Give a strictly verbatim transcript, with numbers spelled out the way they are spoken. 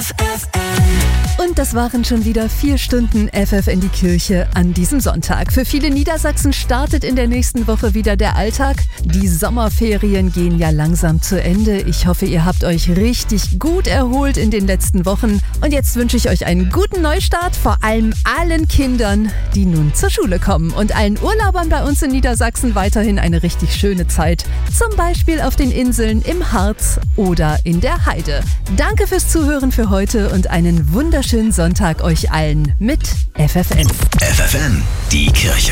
F F N. Und das waren schon wieder vier Stunden F F N die Kirche an diesem Sonntag. Für viele Niedersachsen startet in der nächsten Woche wieder der Alltag. Die Sommerferien gehen ja langsam zu Ende. Ich hoffe, ihr habt euch richtig gut erholt in den letzten Wochen. Und jetzt wünsche ich euch einen guten Neustart, vor allem allen Kindern, die nun zur Schule kommen. Und allen Urlaubern bei uns in Niedersachsen weiterhin eine richtig schöne Zeit. Zum Beispiel auf den Inseln, im Harz oder in der Heide. Danke fürs Zuhören für heute und einen wunderschönen Sonntag euch allen mit F F N. F F N, die Kirche.